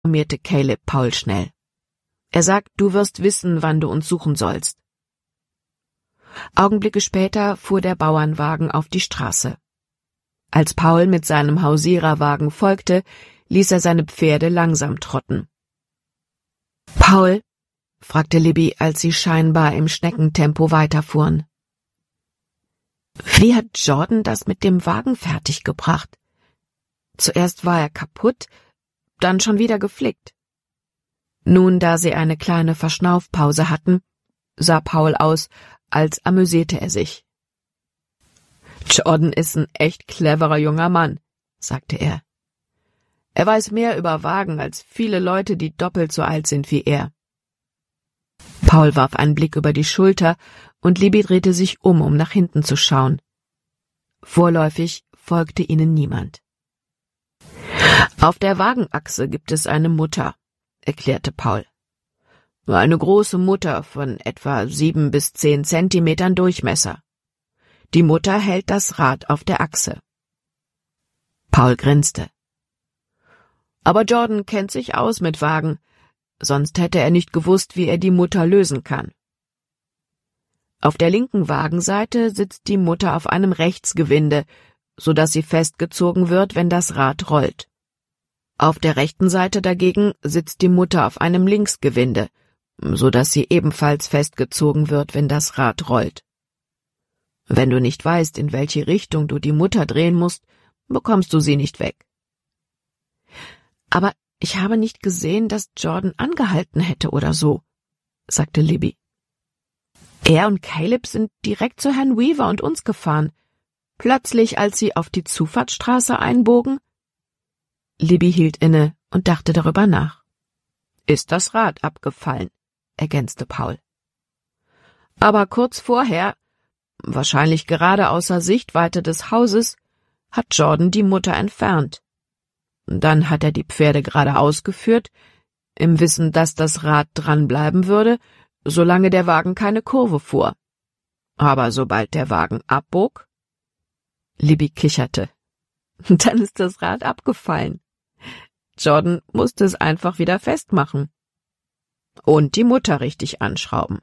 informierte Caleb Paul schnell. Er sagt, du wirst wissen, wann du uns suchen sollst. Augenblicke später fuhr der Bauernwagen auf die Straße. Als Paul mit seinem Hausiererwagen folgte, ließ er seine Pferde langsam trotten. »Paul?« fragte Libby, als sie scheinbar im Schneckentempo weiterfuhren. »Wie hat Jordan das mit dem Wagen fertiggebracht? Zuerst war er kaputt, dann schon wieder geflickt.« Nun, da sie eine kleine Verschnaufpause hatten, sah Paul aus, als amüsierte er sich. »Jordan ist ein echt cleverer junger Mann«, sagte er. »Er weiß mehr über Wagen als viele Leute, die doppelt so alt sind wie er.« Paul warf einen Blick über die Schulter und Libby drehte sich um nach hinten zu schauen. Vorläufig folgte ihnen niemand. »Auf der Wagenachse gibt es eine Mutter«, erklärte Paul. »Eine große Mutter von etwa 7 bis 10 Zentimetern Durchmesser. Die Mutter hält das Rad auf der Achse.« Paul grinste. »Aber Jordan kennt sich aus mit Wagen, sonst hätte er nicht gewusst, wie er die Mutter lösen kann. Auf der linken Wagenseite sitzt die Mutter auf einem Rechtsgewinde, so dass sie festgezogen wird, wenn das Rad rollt. Auf der rechten Seite dagegen sitzt die Mutter auf einem Linksgewinde, so dass sie ebenfalls festgezogen wird, wenn das Rad rollt. Wenn du nicht weißt, in welche Richtung du die Mutter drehen musst, bekommst du sie nicht weg.« »Aber ich habe nicht gesehen, dass Jordan angehalten hätte oder so«, sagte Libby. »Er und Caleb sind direkt zu Herrn Weaver und uns gefahren. Plötzlich, als sie auf die Zufahrtsstraße einbogen.« Libby hielt inne und dachte darüber nach. »Ist das Rad abgefallen«, ergänzte Paul. »Aber kurz vorher, wahrscheinlich gerade außer Sichtweite des Hauses, hat Jordan die Mutter entfernt. Dann hat er die Pferde geradeaus geführt, im Wissen, dass das Rad dranbleiben würde, solange der Wagen keine Kurve fuhr. Aber sobald der Wagen abbog...« Libby kicherte. »Dann ist das Rad abgefallen. Jordan musste es einfach wieder festmachen. Und die Mutter richtig anschrauben.«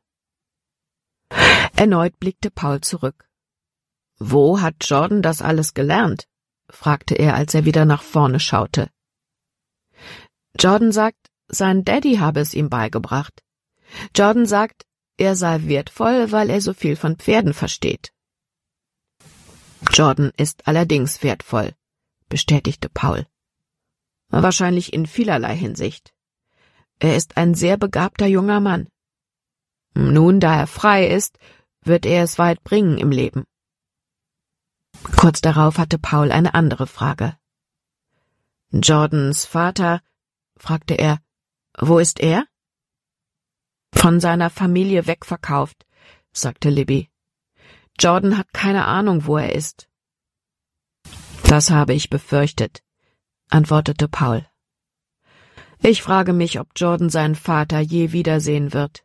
Erneut blickte Paul zurück. »Wo hat Jordan das alles gelernt?« fragte er, als er wieder nach vorne schaute. »Jordan sagt, sein Daddy habe es ihm beigebracht. Jordan sagt, er sei wertvoll, weil er so viel von Pferden versteht.« »Jordan ist allerdings wertvoll«, bestätigte Paul. »Wahrscheinlich in vielerlei Hinsicht. Er ist ein sehr begabter junger Mann. Nun, da er frei ist, wird er es weit bringen im Leben.« Kurz darauf hatte Paul eine andere Frage. »Jordans Vater«, fragte er, »wo ist er?« »Von seiner Familie wegverkauft«, sagte Libby. »Jordan hat keine Ahnung, wo er ist.« »Das habe ich befürchtet«, antwortete Paul. »Ich frage mich, ob Jordan seinen Vater je wiedersehen wird.«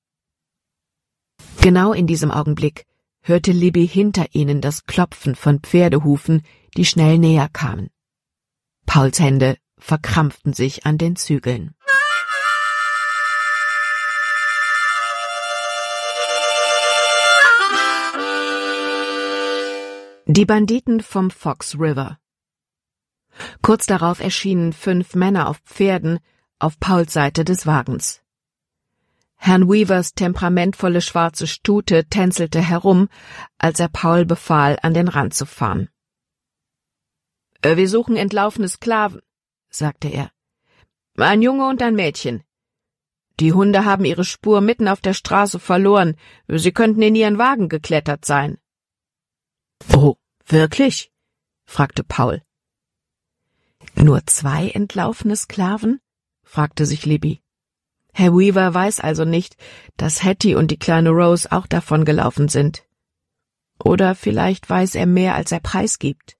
Genau in diesem Augenblick hörte Libby hinter ihnen das Klopfen von Pferdehufen, die schnell näher kamen. Pauls Hände verkrampften sich an den Zügeln. Die Banditen vom Fox River. Kurz darauf erschienen 5 Männer auf Pferden auf Pauls Seite des Wagens. Herrn Weavers temperamentvolle schwarze Stute tänzelte herum, als er Paul befahl, an den Rand zu fahren. »Wir suchen entlaufene Sklaven«, sagte er. »Ein Junge und ein Mädchen. Die Hunde haben ihre Spur mitten auf der Straße verloren. Sie könnten in ihren Wagen geklettert sein.« »Oh, wirklich?« fragte Paul. »Nur 2 entlaufene Sklaven?« fragte sich Libby. Herr Weaver weiß also nicht, dass Hattie und die kleine Rose auch davongelaufen sind. Oder vielleicht weiß er mehr, als er preisgibt.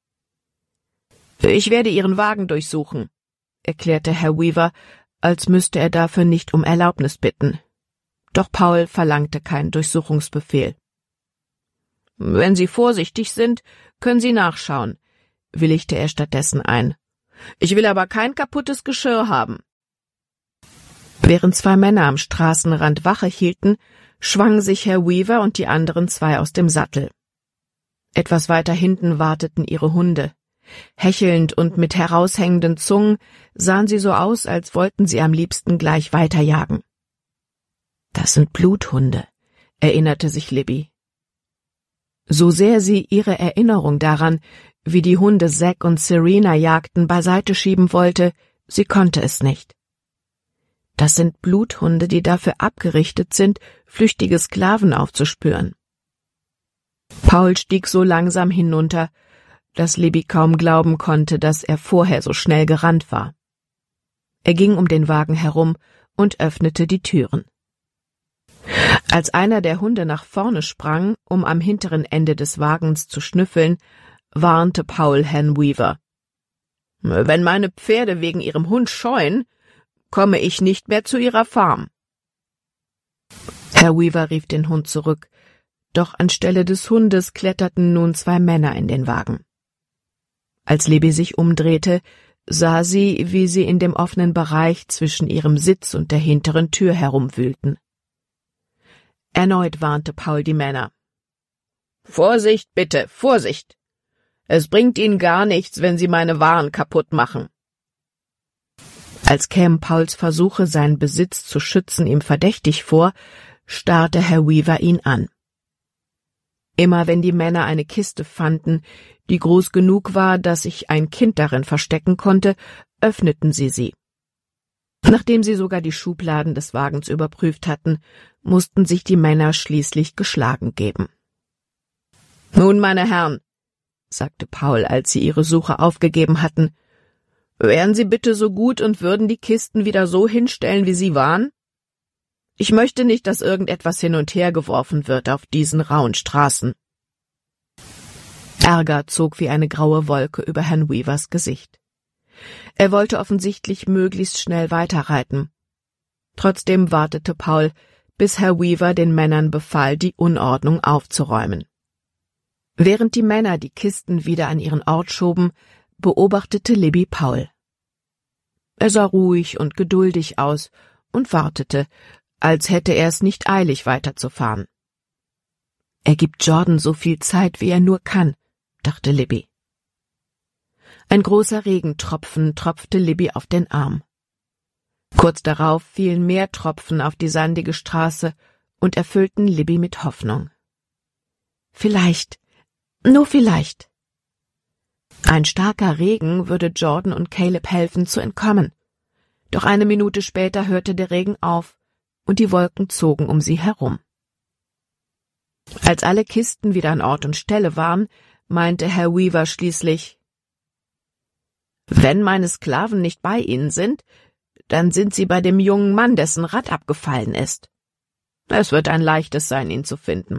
»Ich werde Ihren Wagen durchsuchen«, erklärte Herr Weaver, als müsste er dafür nicht um Erlaubnis bitten. Doch Paul verlangte keinen Durchsuchungsbefehl. »Wenn Sie vorsichtig sind, können Sie nachschauen«, willigte er stattdessen ein. »Ich will aber kein kaputtes Geschirr haben. Während zwei Männer am Straßenrand Wache hielten, schwangen sich Herr Weaver und die anderen zwei aus dem Sattel. Etwas weiter hinten warteten ihre Hunde. Hechelnd und mit heraushängenden Zungen sahen sie so aus, als wollten sie am liebsten gleich weiterjagen. »Das sind Bluthunde«, erinnerte sich Libby. So sehr sie ihre Erinnerung daran, wie die Hunde Zack und Serena jagten, beiseite schieben wollte, sie konnte es nicht. Das sind Bluthunde, die dafür abgerichtet sind, flüchtige Sklaven aufzuspüren. Paul stieg so langsam hinunter, dass Libby kaum glauben konnte, dass er vorher so schnell gerannt war. Er ging um den Wagen herum und öffnete die Türen. Als einer der Hunde nach vorne sprang, um am hinteren Ende des Wagens zu schnüffeln, warnte Paul Herrn Weaver. »Wenn meine Pferde wegen ihrem Hund scheuen, komme ich nicht mehr zu ihrer Farm.« Herr Weaver rief den Hund zurück, doch anstelle des Hundes kletterten nun zwei Männer in den Wagen. Als Libby sich umdrehte, sah sie, wie sie in dem offenen Bereich zwischen ihrem Sitz und der hinteren Tür herumwühlten. Erneut warnte Paul die Männer. »Vorsicht, bitte, Vorsicht! Es bringt Ihnen gar nichts, wenn Sie meine Waren kaputt machen.« Als kämen Pauls Versuche, seinen Besitz zu schützen, ihm verdächtig vor, starrte Herr Weaver ihn an. Immer wenn die Männer eine Kiste fanden, die groß genug war, dass sich ein Kind darin verstecken konnte, öffneten sie. Nachdem sie sogar die Schubladen des Wagens überprüft hatten, mussten sich die Männer schließlich geschlagen geben. »Nun, meine Herren«, sagte Paul, als sie ihre Suche aufgegeben hatten, »wären Sie bitte so gut und würden die Kisten wieder so hinstellen, wie sie waren? Ich möchte nicht, dass irgendetwas hin und her geworfen wird auf diesen rauen Straßen.« Ärger zog wie eine graue Wolke über Herrn Weavers Gesicht. Er wollte offensichtlich möglichst schnell weiterreiten. Trotzdem wartete Paul, bis Herr Weaver den Männern befahl, die Unordnung aufzuräumen. Während die Männer die Kisten wieder an ihren Ort schoben, beobachtete Libby Paul. Er sah ruhig und geduldig aus und wartete, als hätte er es nicht eilig, weiterzufahren. »Er gibt Jordan so viel Zeit, wie er nur kann«, dachte Libby. Ein großer Regentropfen tropfte Libby auf den Arm. Kurz darauf fielen mehr Tropfen auf die sandige Straße und erfüllten Libby mit Hoffnung. Vielleicht, nur vielleicht. Ein starker Regen würde Jordan und Caleb helfen, zu entkommen. Doch eine Minute später hörte der Regen auf und die Wolken zogen um sie herum. Als alle Kisten wieder an Ort und Stelle waren, meinte Herr Weaver schließlich: »Wenn meine Sklaven nicht bei Ihnen sind, dann sind sie bei dem jungen Mann, dessen Rad abgefallen ist. Es wird ein leichtes sein, ihn zu finden.«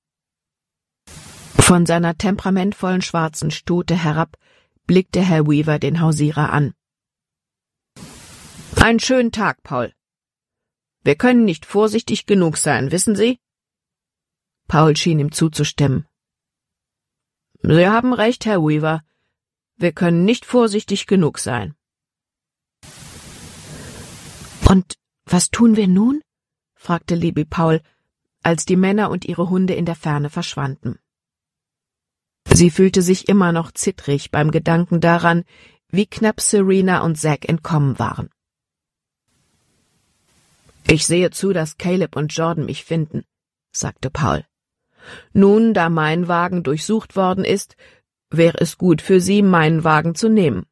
Von seiner temperamentvollen schwarzen Stute herab blickte Herr Weaver den Hausierer an. »Einen schönen Tag, Paul. Wir können nicht vorsichtig genug sein, wissen Sie?« Paul schien ihm zuzustimmen. »Sie haben recht, Herr Weaver. Wir können nicht vorsichtig genug sein.« »Und was tun wir nun?« fragte Libby Paul, als die Männer und ihre Hunde in der Ferne verschwanden. Sie fühlte sich immer noch zittrig beim Gedanken daran, wie knapp Serena und Zack entkommen waren. »Ich sehe zu, dass Caleb und Jordan mich finden«, sagte Paul. »Nun, da mein Wagen durchsucht worden ist, wäre es gut für Sie, meinen Wagen zu nehmen.«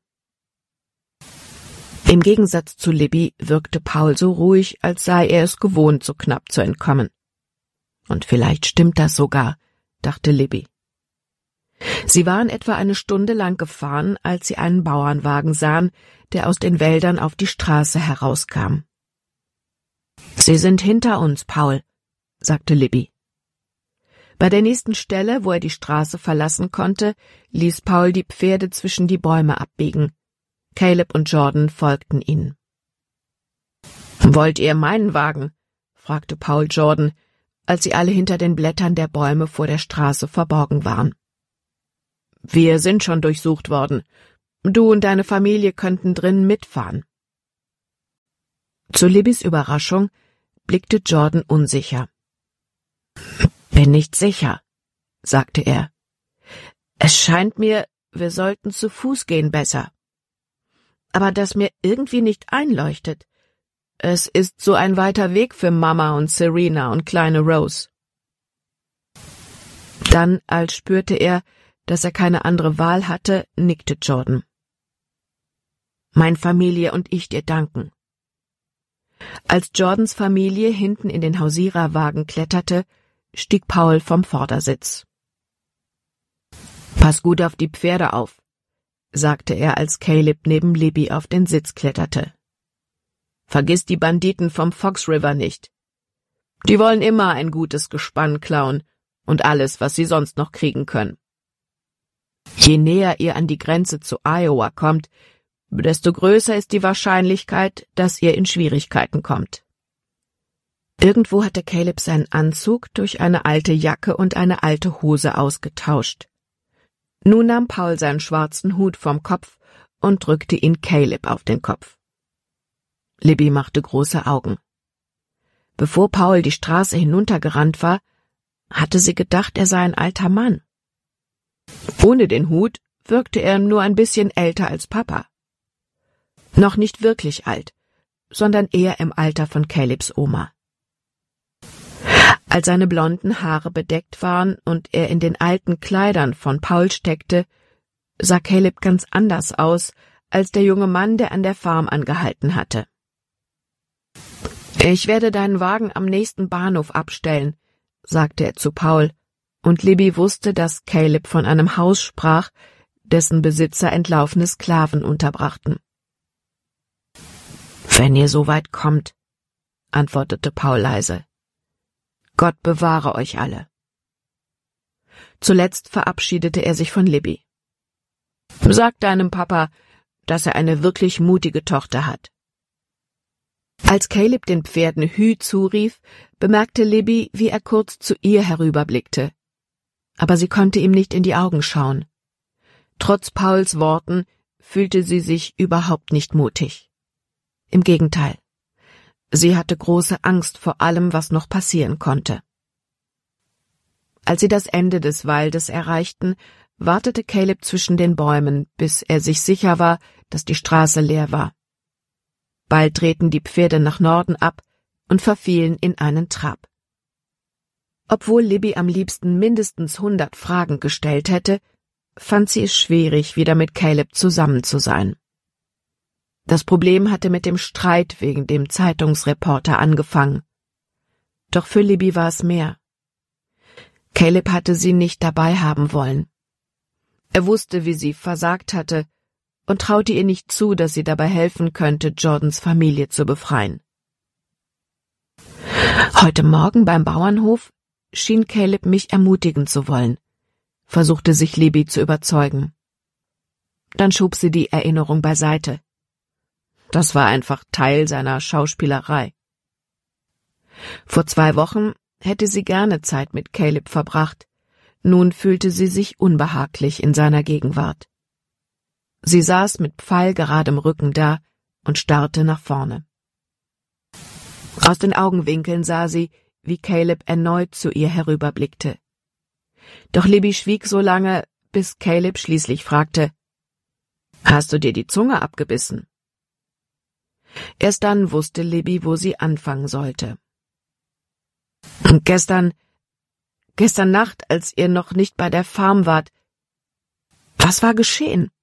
Im Gegensatz zu Libby wirkte Paul so ruhig, als sei er es gewohnt, so knapp zu entkommen. Und vielleicht stimmt das sogar, dachte Libby. Sie waren etwa eine Stunde lang gefahren, als sie einen Bauernwagen sahen, der aus den Wäldern auf die Straße herauskam. »Sie sind hinter uns, Paul«, sagte Libby. Bei der nächsten Stelle, wo er die Straße verlassen konnte, ließ Paul die Pferde zwischen die Bäume abbiegen. Caleb und Jordan folgten ihnen. »Wollt ihr meinen Wagen?« fragte Paul Jordan, als sie alle hinter den Blättern der Bäume vor der Straße verborgen waren. »Wir sind schon durchsucht worden. Du und deine Familie könnten drinnen mitfahren.« Zu Libbys Überraschung blickte Jordan unsicher. »Bin nicht sicher«, sagte er. »Es scheint mir, wir sollten zu Fuß gehen besser. Aber das mir irgendwie nicht einleuchtet. Es ist so ein weiter Weg für Mama und Serena und kleine Rose.« Dann, als spürte er, dass er keine andere Wahl hatte, nickte Jordan. »Meine Familie und ich dir danken.« Als Jordans Familie hinten in den Hausiererwagen kletterte, stieg Paul vom Vordersitz. »Pass gut auf die Pferde auf«, sagte er, als Caleb neben Libby auf den Sitz kletterte. »Vergiss die Banditen vom Fox River nicht. Die wollen immer ein gutes Gespann klauen und alles, was sie sonst noch kriegen können. Je näher ihr an die Grenze zu Iowa kommt, desto größer ist die Wahrscheinlichkeit, dass ihr in Schwierigkeiten kommt.« Irgendwo hatte Caleb seinen Anzug durch eine alte Jacke und eine alte Hose ausgetauscht. Nun nahm Paul seinen schwarzen Hut vom Kopf und drückte ihn Caleb auf den Kopf. Libby machte große Augen. Bevor Paul die Straße hinuntergerannt war, hatte sie gedacht, er sei ein alter Mann. Ohne den Hut wirkte er nur ein bisschen älter als Papa. Noch nicht wirklich alt, sondern eher im Alter von Calebs Oma. Als seine blonden Haare bedeckt waren und er in den alten Kleidern von Paul steckte, sah Caleb ganz anders aus als der junge Mann, der an der Farm angehalten hatte. »Ich werde deinen Wagen am nächsten Bahnhof abstellen«, sagte er zu Paul, und Libby wusste, dass Caleb von einem Haus sprach, dessen Besitzer entlaufene Sklaven unterbrachten. »Wenn ihr so weit kommt«, antwortete Paul leise. »Gott bewahre euch alle.« Zuletzt verabschiedete er sich von Libby. »Sag deinem Papa, dass er eine wirklich mutige Tochter hat.« Als Caleb den Pferden Hü zurief, bemerkte Libby, wie er kurz zu ihr herüberblickte. Aber sie konnte ihm nicht in die Augen schauen. Trotz Pauls Worten fühlte sie sich überhaupt nicht mutig. Im Gegenteil. Sie hatte große Angst vor allem, was noch passieren konnte. Als sie das Ende des Waldes erreichten, wartete Caleb zwischen den Bäumen, bis er sich sicher war, dass die Straße leer war. Bald drehten die Pferde nach Norden ab und verfielen in einen Trab. Obwohl Libby am liebsten mindestens 100 Fragen gestellt hätte, fand sie es schwierig, wieder mit Caleb zusammen zu sein. Das Problem hatte mit dem Streit wegen dem Zeitungsreporter angefangen. Doch für Libby war es mehr. Caleb hatte sie nicht dabei haben wollen. Er wusste, wie sie versagt hatte, und traute ihr nicht zu, dass sie dabei helfen könnte, Jordans Familie zu befreien. Heute Morgen beim Bauernhof schien Caleb mich ermutigen zu wollen, versuchte sich Libby zu überzeugen. Dann schob sie die Erinnerung beiseite. Das war einfach Teil seiner Schauspielerei. Vor 2 Wochen hätte sie gerne Zeit mit Caleb verbracht, nun fühlte sie sich unbehaglich in seiner Gegenwart. Sie saß mit pfeilgeradem Rücken da und starrte nach vorne. Aus den Augenwinkeln sah sie, wie Caleb erneut zu ihr herüberblickte. Doch Libby schwieg so lange, bis Caleb schließlich fragte, »Hast du dir die Zunge abgebissen?« Erst dann wusste Libby, wo sie anfangen sollte. Gestern Nacht, als ihr noch nicht bei der Farm wart, was war geschehen?«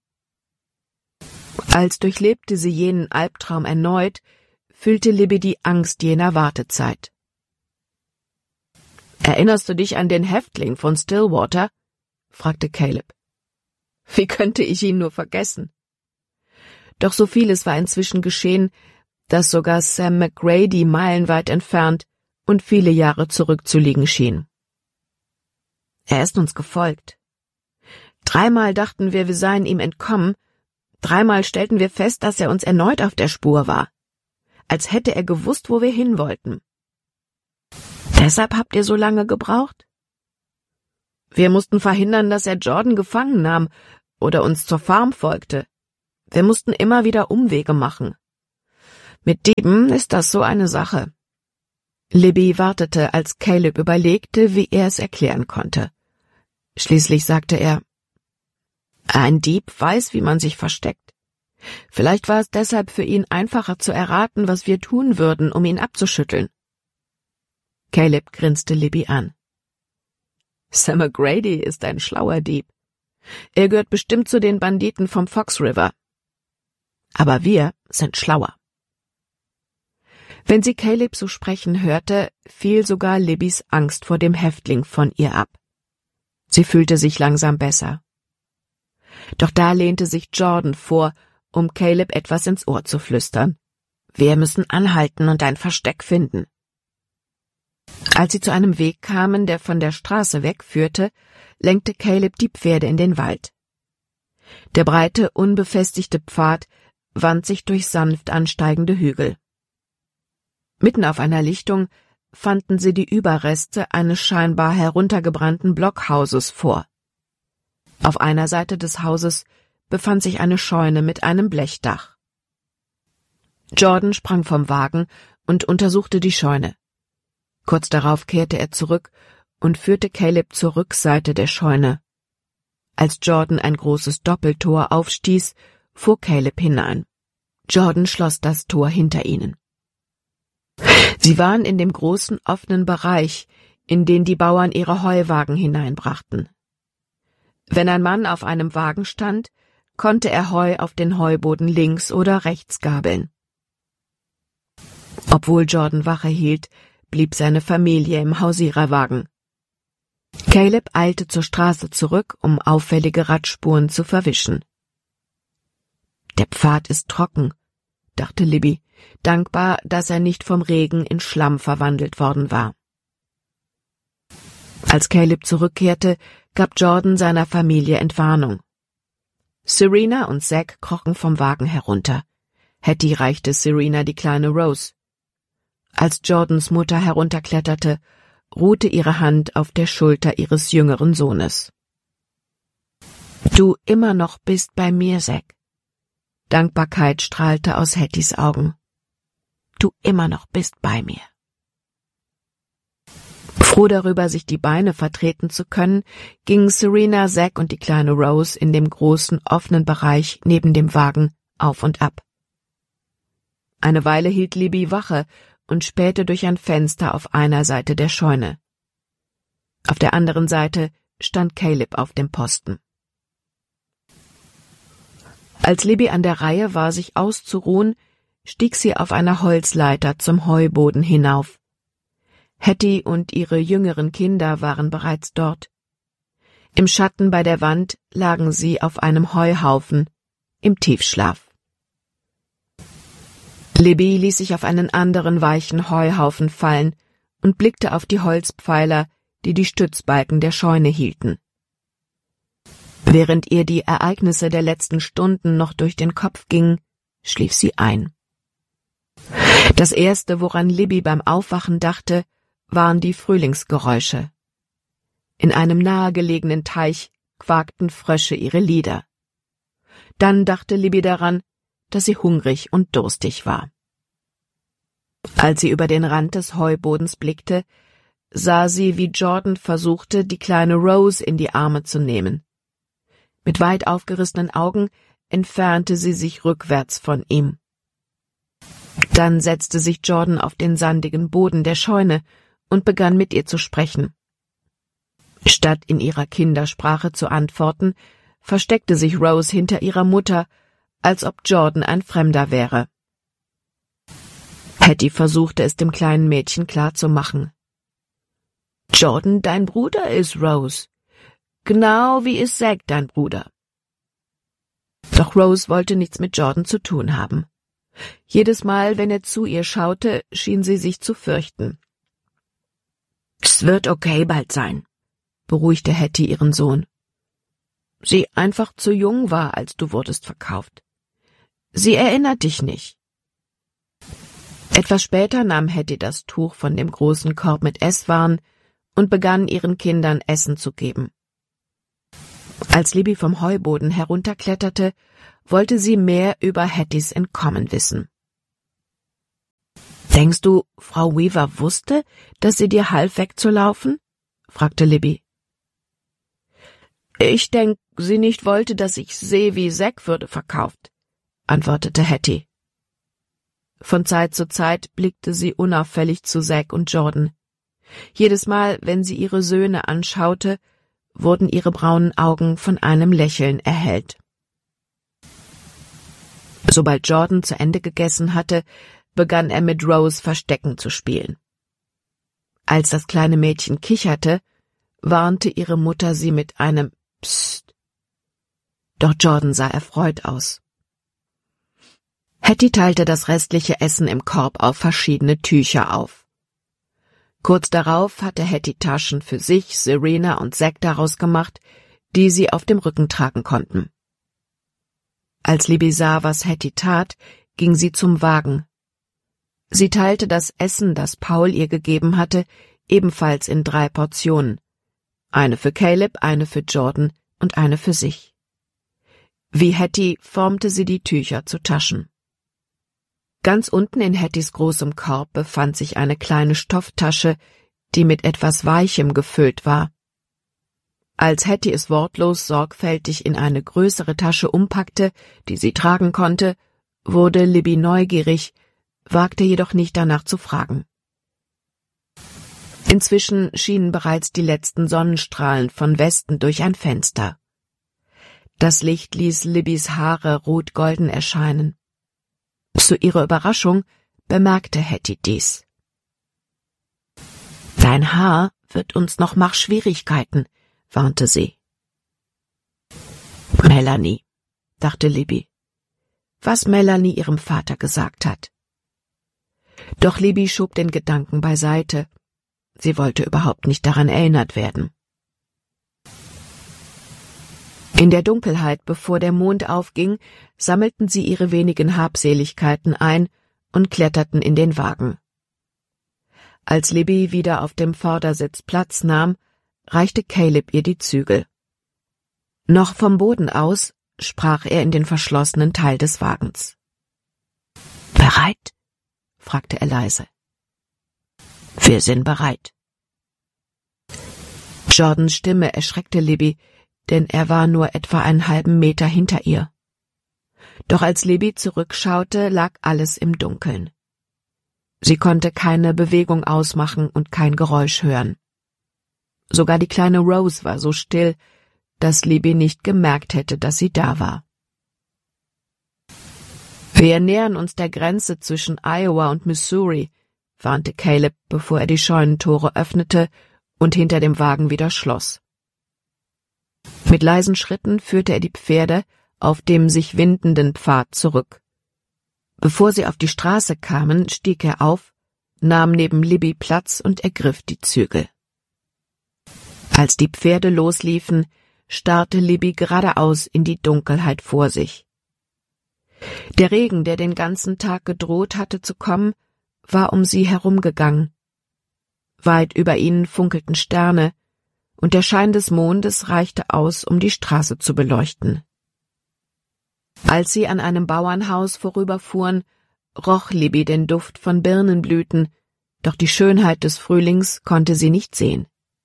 Als durchlebte sie jenen Albtraum erneut, fühlte Libby die Angst jener Wartezeit. »Erinnerst du dich an den Häftling von Stillwater?« fragte Caleb. Wie könnte ich ihn nur vergessen? Doch so vieles war inzwischen geschehen, dass sogar Sam McGrady meilenweit entfernt und viele Jahre zurückzuliegen schien. Er ist uns gefolgt. 3-mal dachten wir seien ihm entkommen, 3-mal stellten wir fest, dass er uns erneut auf der Spur war, als hätte er gewusst, wo wir hin wollten. Deshalb habt ihr so lange gebraucht? Wir mussten verhindern, dass er Jordan gefangen nahm oder uns zur Farm folgte. Wir mussten immer wieder Umwege machen. Mit Dieben ist das so eine Sache. Libby wartete, als Caleb überlegte, wie er es erklären konnte. Schließlich sagte er, ein Dieb weiß, wie man sich versteckt. Vielleicht war es deshalb für ihn einfacher zu erraten, was wir tun würden, um ihn abzuschütteln. Caleb grinste Libby an. Sam O'Grady ist ein schlauer Dieb. Er gehört bestimmt zu den Banditen vom Fox River. Aber wir sind schlauer. Wenn sie Caleb so sprechen hörte, fiel sogar Libbys Angst vor dem Häftling von ihr ab. Sie fühlte sich langsam besser. Doch da lehnte sich Jordan vor, um Caleb etwas ins Ohr zu flüstern. Wir müssen anhalten und ein Versteck finden. Als sie zu einem Weg kamen, der von der Straße wegführte, lenkte Caleb die Pferde in den Wald. Der breite, unbefestigte Pfad wand sich durch sanft ansteigende Hügel. Mitten auf einer Lichtung fanden sie die Überreste eines scheinbar heruntergebrannten Blockhauses vor. Auf einer Seite des Hauses befand sich eine Scheune mit einem Blechdach. Jordan sprang vom Wagen und untersuchte die Scheune. Kurz darauf kehrte er zurück und führte Caleb zur Rückseite der Scheune. Als Jordan ein großes Doppeltor aufstieß, fuhr Caleb hinein. Jordan schloss das Tor hinter ihnen. Sie waren in dem großen offenen Bereich, in den die Bauern ihre Heuwagen hineinbrachten. Wenn ein Mann auf einem Wagen stand, konnte er Heu auf den Heuboden links oder rechts gabeln. Obwohl Jordan Wache hielt, blieb seine Familie im Hausiererwagen. Caleb eilte zur Straße zurück, um auffällige Radspuren zu verwischen. Der Pfad ist trocken, dachte Libby, dankbar, dass er nicht vom Regen in Schlamm verwandelt worden war. Als Caleb zurückkehrte, gab Jordan seiner Familie Entwarnung. Serena und Zack krochen vom Wagen herunter. Hattie reichte Serena die kleine Rose. Als Jordans Mutter herunterkletterte, ruhte ihre Hand auf der Schulter ihres jüngeren Sohnes. »Du immer noch bist bei mir, Zack.« Dankbarkeit strahlte aus Hatties Augen. »Du immer noch bist bei mir.« Froh darüber, sich die Beine vertreten zu können, gingen Serena, Zack und die kleine Rose in dem großen, offenen Bereich neben dem Wagen auf und ab. Eine Weile hielt Libby Wache und spähte durch ein Fenster auf einer Seite der Scheune. Auf der anderen Seite stand Caleb auf dem Posten. Als Libby an der Reihe war, sich auszuruhen, stieg sie auf einer Holzleiter zum Heuboden hinauf. Hattie und ihre jüngeren Kinder waren bereits dort. Im Schatten bei der Wand lagen sie auf einem Heuhaufen, im Tiefschlaf. Libby ließ sich auf einen anderen weichen Heuhaufen fallen und blickte auf die Holzpfeiler, die die Stützbalken der Scheune hielten. Während ihr die Ereignisse der letzten Stunden noch durch den Kopf gingen, schlief sie ein. Das Erste, woran Libby beim Aufwachen dachte, waren die Frühlingsgeräusche. In einem nahegelegenen Teich quakten Frösche ihre Lieder. Dann dachte Libby daran, dass sie hungrig und durstig war. Als sie über den Rand des Heubodens blickte, sah sie, wie Jordan versuchte, die kleine Rose in die Arme zu nehmen. Mit weit aufgerissenen Augen entfernte sie sich rückwärts von ihm. Dann setzte sich Jordan auf den sandigen Boden der Scheune und begann mit ihr zu sprechen. Statt in ihrer Kindersprache zu antworten, versteckte sich Rose hinter ihrer Mutter, als ob Jordan ein Fremder wäre. Hattie versuchte es dem kleinen Mädchen klarzumachen. »Jordan, dein Bruder ist Rose. Genau wie ist Zack dein Bruder.« Doch Rose wollte nichts mit Jordan zu tun haben. Jedes Mal, wenn er zu ihr schaute, schien sie sich zu fürchten. »Es wird okay bald sein«, beruhigte Hattie ihren Sohn. »Sie einfach zu jung war, als du wurdest verkauft. Sie erinnert dich nicht.« Etwas später nahm Hattie das Tuch von dem großen Korb mit Esswaren und begann ihren Kindern Essen zu geben. Als Libby vom Heuboden herunterkletterte, wollte sie mehr über Hatties Entkommen wissen. Denkst du, Frau Weaver wusste, dass sie dir half wegzulaufen? Fragte Libby. Ich denk, sie nicht wollte, dass ich sehe, wie Zack würde verkauft, antwortete Hattie. Von Zeit zu Zeit blickte sie unauffällig zu Zack und Jordan. Jedes Mal, wenn sie ihre Söhne anschaute, wurden ihre braunen Augen von einem Lächeln erhellt. Sobald Jordan zu Ende gegessen hatte, begann er mit Rose Verstecken zu spielen. Als das kleine Mädchen kicherte, warnte ihre Mutter sie mit einem Psst. Doch Jordan sah erfreut aus. Hattie teilte das restliche Essen im Korb auf verschiedene Tücher auf. Kurz darauf hatte Hattie Taschen für sich, Serena und Zack daraus gemacht, die sie auf dem Rücken tragen konnten. Als Libby sah, was Hattie tat, ging sie zum Wagen. Sie teilte das Essen, das Paul ihr gegeben hatte, ebenfalls in 3 Portionen. Eine für Caleb, eine für Jordan und eine für sich. Wie Hattie formte sie die Tücher zu Taschen. Ganz unten in Hatties großem Korb befand sich eine kleine Stofftasche, die mit etwas Weichem gefüllt war. Als Hattie es wortlos sorgfältig in eine größere Tasche umpackte, die sie tragen konnte, wurde Libby neugierig, wagte jedoch nicht danach zu fragen. Inzwischen schienen bereits die letzten Sonnenstrahlen von Westen durch ein Fenster. Das Licht ließ Libbys Haare rot-golden erscheinen. Zu ihrer Überraschung bemerkte Hattie dies. »Dein Haar wird uns noch Schwierigkeiten«, warnte sie. »Melanie«, dachte Libby, was Melanie ihrem Vater gesagt hat. Doch Libby schob den Gedanken beiseite. Sie wollte überhaupt nicht daran erinnert werden. In der Dunkelheit, bevor der Mond aufging, sammelten sie ihre wenigen Habseligkeiten ein und kletterten in den Wagen. Als Libby wieder auf dem Vordersitz Platz nahm, reichte Caleb ihr die Zügel. Noch vom Boden aus sprach er in den verschlossenen Teil des Wagens. »Bereit?« fragte er leise. »Wir sind bereit.« Jordans Stimme erschreckte Libby, denn er war nur etwa einen halben Meter hinter ihr. Doch als Libby zurückschaute, lag alles im Dunkeln. Sie konnte keine Bewegung ausmachen und kein Geräusch hören. Sogar die kleine Rose war so still, dass Libby nicht gemerkt hätte, dass sie da war. »Wir nähern uns der Grenze zwischen Iowa und Missouri«, warnte Caleb, bevor er die Scheunentore öffnete und hinter dem Wagen wieder schloss. Mit leisen Schritten führte er die Pferde auf dem sich windenden Pfad zurück. Bevor sie auf die Straße kamen, stieg er auf, nahm neben Libby Platz und ergriff die Zügel. Als die Pferde losliefen, starrte Libby geradeaus in die Dunkelheit vor sich. Der Regen, der den ganzen Tag gedroht hatte zu kommen, war um sie herumgegangen. Weit über ihnen funkelten Sterne, und der Schein des Mondes reichte aus, um die Straße zu beleuchten. Als sie an einem Bauernhaus vorüberfuhren, roch Libby den Duft von Birnenblüten, doch die Schönheit des Frühlings konnte sie nicht sehen.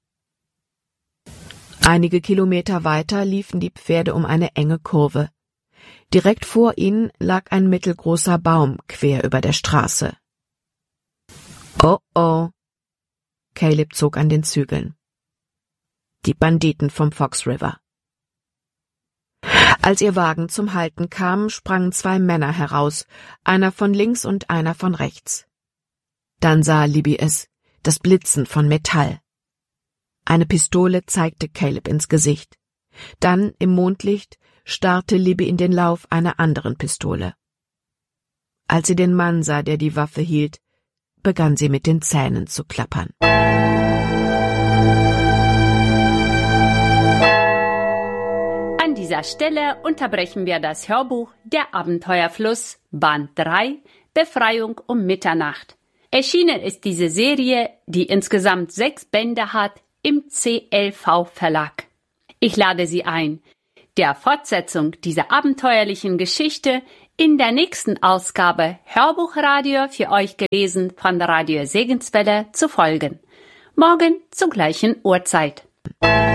Einige Kilometer weiter liefen die Pferde um eine enge Kurve. Direkt vor ihnen lag ein mittelgroßer Baum quer über der Straße. »Oh, oh«, Caleb zog an den Zügeln. Die Banditen vom Fox River. Als ihr Wagen zum Halten kam, sprangen 2 Männer heraus, einer von links und einer von rechts. Dann sah Libby es, das Blitzen von Metall. Eine Pistole zeigte Caleb ins Gesicht. Dann, im Mondlicht, starrte Libby in den Lauf einer anderen Pistole. Als sie den Mann sah, der die Waffe hielt, begann sie mit den Zähnen zu klappern. An dieser Stelle unterbrechen wir das Hörbuch Der Abenteuerfluss, Band 3, Befreiung um Mitternacht. Erschienen ist diese Serie, die insgesamt 6 Bände hat, im CLV Verlag. Ich lade Sie ein, der Fortsetzung dieser abenteuerlichen Geschichte In der nächsten Ausgabe Hörbuchradio für euch gelesen von Radio Segenswelle zu folgen. Morgen zur gleichen Uhrzeit.